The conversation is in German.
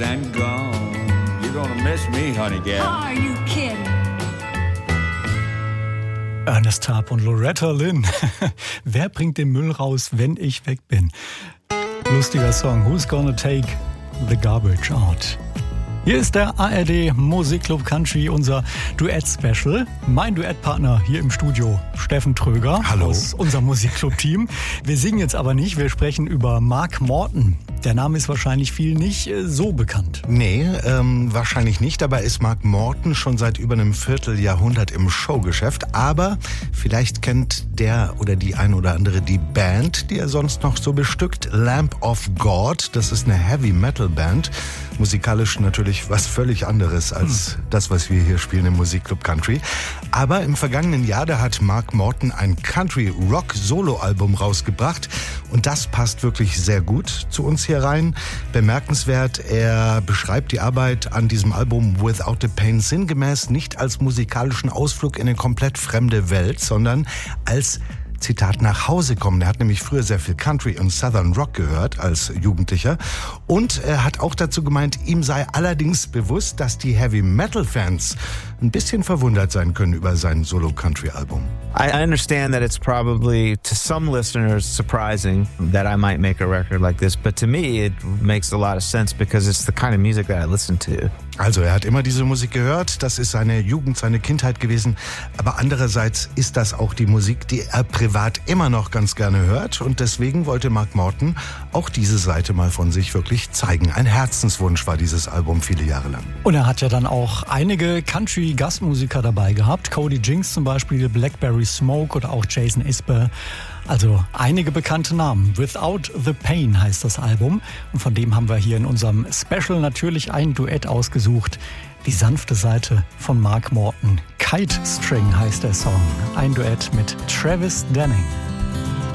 and gone. You're gonna miss me, honey gal. Are you kidding? Ernest Tubb und Loretta Lynn. Wer bringt den Müll raus, wenn ich weg bin? Lustiger Song. Who's gonna take the garbage out? Hier ist der ARD Musikclub Country, unser Duett-Special. Mein Duettpartner hier im Studio, Steffen Tröger. Hallo. Aus unserem Musikclub-Team. Wir singen jetzt aber nicht, wir sprechen über Mark Morton. Der Name ist wahrscheinlich vielen nicht so bekannt. Nee, wahrscheinlich nicht. Dabei ist Mark Morton schon seit über einem Vierteljahrhundert im Showgeschäft. Aber vielleicht kennt der oder die ein oder andere die Band, die er sonst noch so bestückt. Lamb of God, das ist eine Heavy-Metal-Band. Musikalisch natürlich was völlig anderes als das, was wir hier spielen im Musikclub Country. Aber im vergangenen Jahr, da hat Mark Morton ein Country-Rock-Solo-Album rausgebracht. Und das passt wirklich sehr gut zu uns hier rein. Bemerkenswert, er beschreibt die Arbeit an diesem Album Without the Pain sinngemäß nicht als musikalischen Ausflug in eine komplett fremde Welt, sondern als Zitat, nach Hause kommen. Er hat nämlich früher sehr viel Country und Southern Rock gehört als Jugendlicher. Und er hat auch dazu gemeint, ihm sei allerdings bewusst, dass die Heavy-Metal-Fans ein bisschen verwundert sein können über sein Solo-Country-Album. I understand that it's probably, to some listeners, surprising that I might make a record like this. But to me, it makes a lot of sense because it's the kind of music that I listen to. Also er hat immer diese Musik gehört, das ist seine Jugend, seine Kindheit gewesen, aber andererseits ist das auch die Musik, die er privat immer noch ganz gerne hört und deswegen wollte Mark Morton auch diese Seite mal von sich wirklich zeigen. Ein Herzenswunsch war dieses Album viele Jahre lang. Und er hat ja dann auch einige Country-Gastmusiker dabei gehabt, Cody Jinks zum Beispiel, Blackberry Smoke oder auch Jason Isbell. Also einige bekannte Namen. Without the Pain heißt das Album. Und von dem haben wir hier in unserem Special natürlich ein Duett ausgesucht. Die sanfte Seite von Mark Morton. Kite String heißt der Song. Ein Duett mit Travis Denning.